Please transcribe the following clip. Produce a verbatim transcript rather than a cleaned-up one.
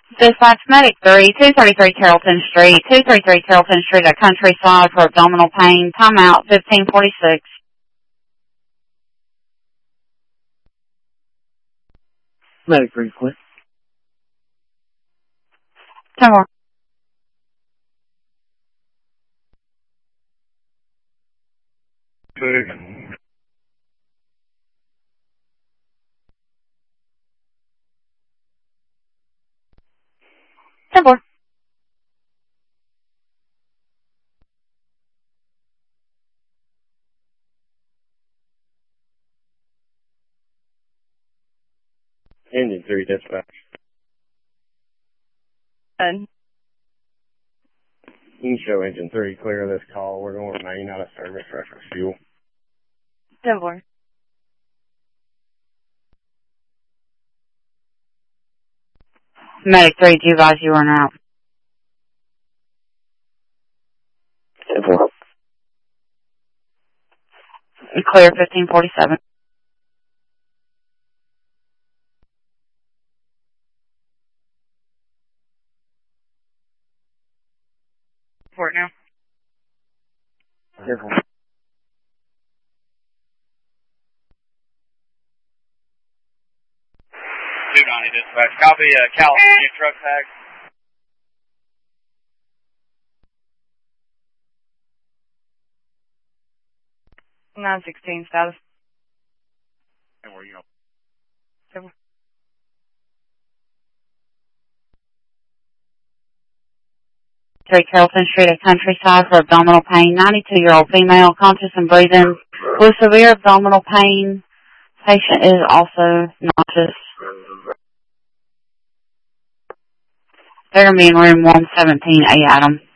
Dispatch Medic three, two thirty-three Carrollton Street, two thirty-three Carrollton Street at Countryside for abdominal pain. Timeout fifteen forty-six. Medic three, quick. Ten more. Good. Ten more. Engine three, dispatch. Ten. You can show engine three clear of this call. We're going to remain out of service for extra fuel. Ten more. Medic three, do you advise you are out? Ten four. Clear fifteen forty-seven. Report now. Careful. two ninety dispatch. Copy, uh, California truck tag. nine sixteen status. And where you go? Ten. three Carrollton Street at Countryside for abdominal pain. ninety-two-year-old female, conscious and breathing with severe abdominal pain. Patient is also nauseous. They're going to be in room one seventeen A, Adam.